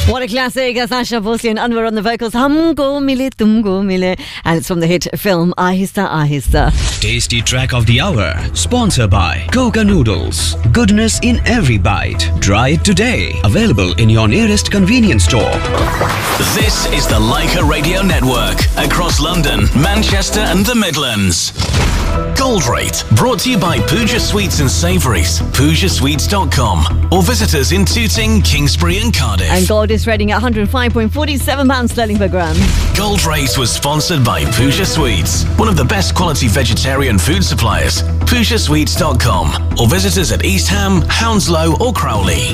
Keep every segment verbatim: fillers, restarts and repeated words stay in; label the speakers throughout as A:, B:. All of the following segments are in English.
A: What a classic. That's Asha Bhosle and Anwar on the vocals. Humko mile, tumko mile. And it's from the hit film Ahista Ahista.
B: Tasty track of the hour. Sponsored by Coca Noodles. Goodness in every bite. Try it today. Available in your nearest convenience store.
C: This is the Leica Radio Network. Across London, Manchester and the Midlands. Gold Rate. Brought to you by Pooja Sweets and Savouries. Pooja Sweets dot com. Or visit us in Tooting, Kingsbury and Cardiff.
A: And gold is trading at one hundred five point four seven pounds sterling per gram.
C: Gold Rate was sponsored by Pooja Sweets, one of the best quality vegetarian food suppliers. Pooja Sweets dot com. Or visit us at East Ham, Hounslow or Crowley.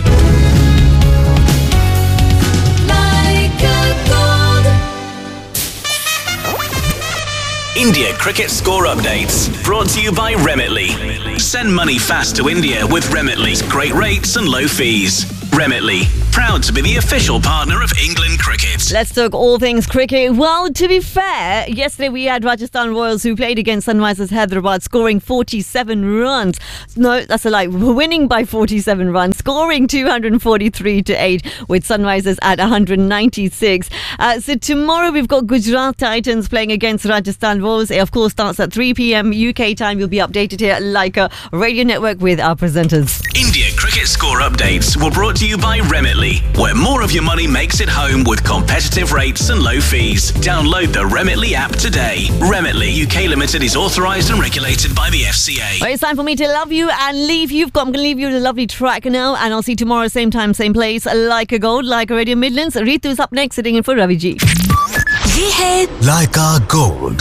C: India Cricket Score Updates, brought to you by Remitly. Send money fast to India with Remitly's great rates and low fees. Remitly, proud to be the official partner of England cricket.
A: Let's talk all things cricket. Well, to be fair, yesterday we had Rajasthan Royals who played against Sunrisers Hyderabad, scoring forty-seven runs. No, that's a lie. Winning by forty-seven runs, scoring two hundred forty-three to eight with Sunrisers at one hundred ninety-six. Uh, so tomorrow we've got Gujarat Titans playing against Rajasthan Royals. It of course starts at three p.m. U K time. You'll be updated here at Leica Radio Network with our presenters.
C: India Cricket Score Updates were brought to you by Remitly, where more of your money makes it home with competitive rates and low fees. Download the Remitly app today. Remitly U K Limited is authorised and regulated by the F C A.
A: Well, it's time for me to love you and leave you. I'm going to leave you with a lovely track now, and I'll see you tomorrow, same time, same place. Leica Gold, Leica Radio Midlands. Ritu's up next, sitting in for Ravi G.
D: Ye hai
C: Leica Gold.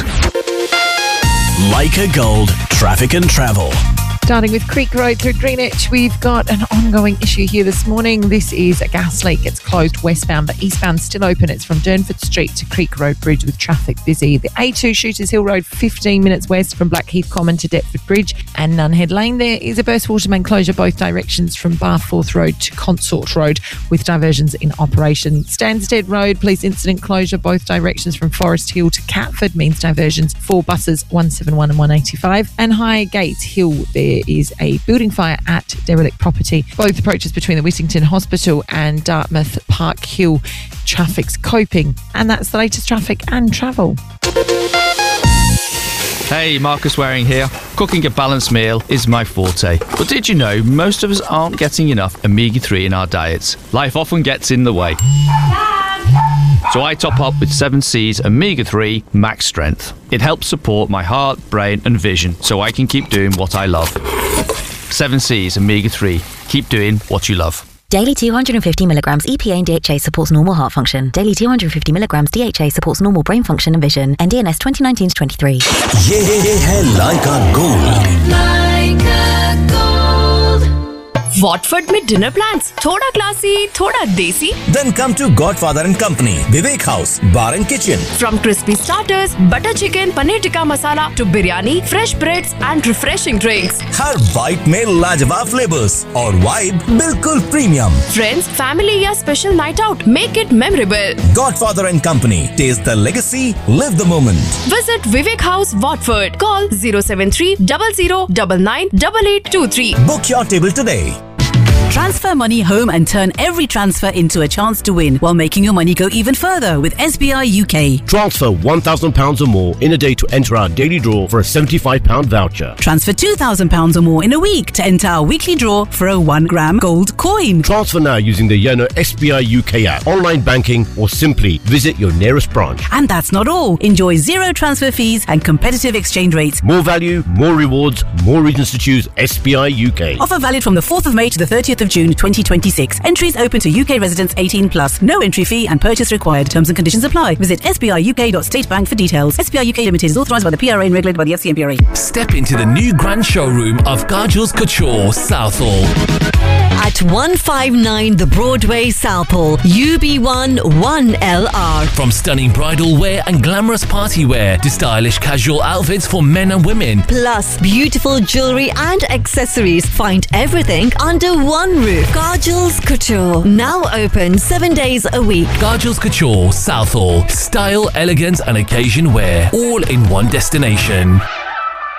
C: Leica Gold, traffic and travel.
E: Starting with Creek Road through Greenwich, we've got an ongoing issue here this morning. This is a gas leak. It's closed westbound, but eastbound still open. It's from Durnford Street to Creek Road Bridge with traffic busy. The A two Shooters Hill Road, fifteen minutes west from Blackheath Common to Deptford Bridge. And Nunhead Lane, there is a burst watermain closure both directions from Barforth Road to Consort Road with diversions in operation. Stansted Road, police incident closure both directions from Forest Hill to Catford means diversions for buses one seventy-one and one eighty-five. And Highgate Hill, there is a building fire at derelict property. Both approaches between the Whittington Hospital and Dartmouth Park Hill. Traffic's coping. And that's the latest traffic and travel.
F: Hey, Marcus Waring here. Cooking a balanced meal is my forte. But did you know most of us aren't getting enough omega three in our diets? Life often gets in the way. So I top up with seven C's omega three Max Strength. It helps support my heart, brain and vision so I can keep doing what I love. seven C's omega three. Keep doing what you love.
D: Daily two hundred fifty milligrams E P A and D H A supports normal heart function. Daily two hundred fifty milligrams D H A supports normal brain function and vision. N D N S twenty nineteen to twenty-three.
C: Ye hai Leica Gold.
G: Leica Gold. Watford में dinner plans? थोड़ा classy, थोड़ा desi?
H: Then come to Godfather and Company, Vivek House, Bar and Kitchen.
G: From crispy starters, butter chicken, paneer tikka masala to biryani, fresh breads and refreshing drinks.
H: Her bite में लाजवाब flavors और vibe बिल्कुल premium.
G: Friends, family या special night out, make it memorable.
H: Godfather and Company, taste the legacy, live the moment.
G: Visit Vivek House, Watford. Call zero seven three zero zero nine nine eight eight two three.
H: Book your table today.
I: Transfer money home and turn every transfer into a chance to win while making your money go even further with S B I U K.
J: Transfer one thousand pounds or more in a day to enter our daily draw for a seventy-five pounds voucher.
I: Transfer two thousand pounds or more in a week to enter our weekly draw for a one gram gold coin.
J: Transfer now using the Yono S B I U K app, online banking or simply visit your nearest branch.
I: And that's not all. Enjoy zero transfer fees and competitive exchange rates.
J: More value, more rewards, more reasons to choose S B I U K.
I: Offer valid from the fourth of May to the thirtieth of June twenty twenty-six. Entries open to U K residents eighteen plus. No entry fee and purchase required. Terms and conditions apply. Visit S B I U K dot state bank for details. S B I U K Limited is authorised by the P R A and regulated by the F C M P R A.
C: Step into the new grand showroom of Garjul's Couture, Southall.
A: At one fifty-nine The Broadway, Southall, U B one one L R.
C: From stunning bridal wear and glamorous party wear to stylish casual outfits for men and women.
A: Plus beautiful jewellery and accessories. Find everything under one roof. Garjul's Couture, now open seven days a week.
C: Garjul's Couture, Southall. Style, elegance and occasion wear, all in one destination.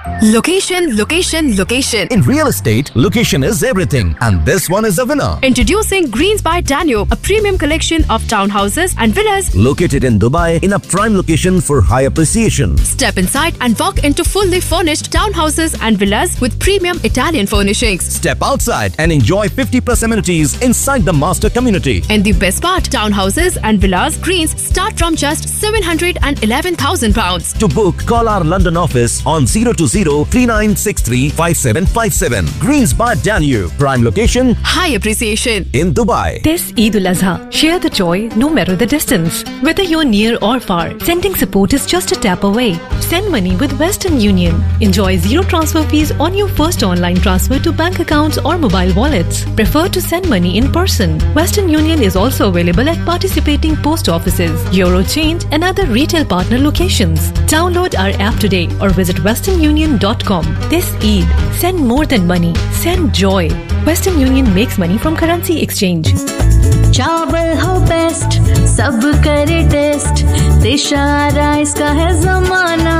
G: Location, location, location.
H: In real estate, location is everything, and this one is a winner.
G: Introducing Greens by Danube, a premium collection of townhouses and villas
H: Located in Dubai in a prime location for high appreciation.
G: Step inside and walk into fully furnished townhouses and villas with premium Italian furnishings.
H: Step outside and enjoy fifty plus amenities inside the master community.
G: And the best part, townhouses and villas Greens start from just seven hundred eleven thousand pounds.
H: To book, call our London office on zero two zero, three nine six three, five seven five seven. Greens by Danube, prime location,
G: High appreciation.
H: in Dubai.
K: This Eid al-Azha, share the joy no matter the distance. Whether you're near or far, sending support is just a tap away. Send money with Western Union. Enjoy zero transfer fees on your first online transfer to bank accounts or mobile wallets. Prefer to send money in person. Western Union is also available at participating post offices, Eurochange and other retail partner locations. Download our app today or visit western union dot com. This Eid, send more than money, send joy. Western Union makes money from currency exchange.
L: चावल हो best सब करे test दिशा rice का है जमाना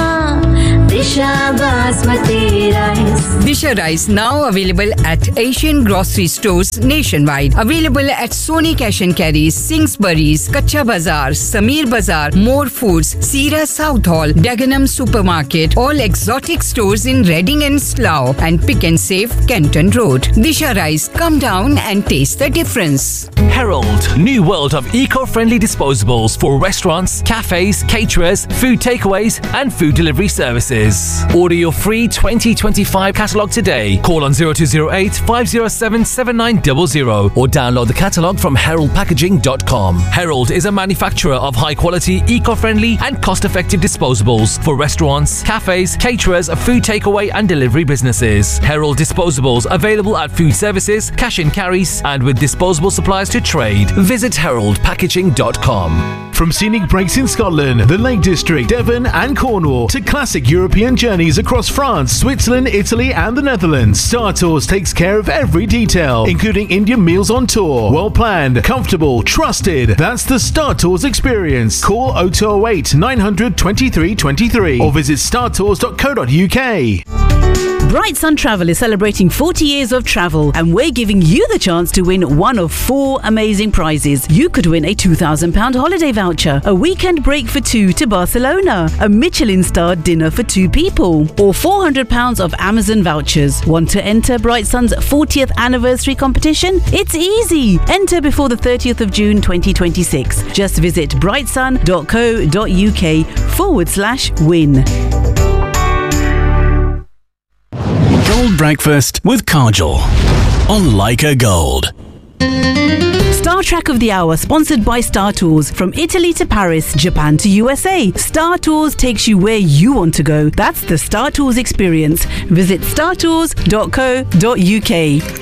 L: दिशा basmati rice
M: Disha Rice now available at Asian grocery stores nationwide. Available at Sony Cash and Carry, Singsbury's, Kacha Bazaar, Samir Bazaar, More Foods, Sira South Hall, Dagenham Supermarket, all exotic stores in Reading and Slough, and Pick and Save, Kenton Road. Disha Rice, come down and taste the difference.
N: Herald, new world of eco-friendly disposables for restaurants, cafes, caterers, food takeaways and food delivery services. Order your free twenty twenty-five catalogue today. Call on zero two zero eight, five zero seven, seven nine zero zero or download the catalogue from herald packaging dot com. Herald is a manufacturer of high-quality, eco-friendly and cost-effective disposables for restaurants, cafes, caterers, food takeaway and delivery businesses. Herald disposables available at food services, cash and carries and with disposable suppliers to trade. Visit herald packaging dot com.
O: From scenic breaks in Scotland, the Lake District, Devon and Cornwall to classic European journeys across France, Switzerland, Italy and the Netherlands, Star Tours takes care of every detail, including Indian meals on tour. Well planned, comfortable, trusted. That's the Star Tours experience. Call oh two oh eight, nine hundred, twenty-three twenty-three or visit star tours dot co dot u k.
I: Bright Sun Travel is celebrating forty years of travel, and we're giving you the chance to win one of four amazing prizes. You could win a two thousand pounds holiday voucher, a weekend break for two to Barcelona, a Michelin-starred dinner for two people, or four hundred pounds of Amazon vouchers. Want to enter Bright Sun's fortieth anniversary competition? It's easy. Enter before the thirtieth of June twenty twenty-six. Just visit bright sun dot co dot u k forward slash win.
C: Gold Breakfast with Kajol on Leica Gold.
I: Star Trek of the Hour, sponsored by Star Tours. From Italy to Paris, Japan to U S A, Star Tours takes you where you want to go. That's the Star Tours experience. Visit star tours dot co dot u k.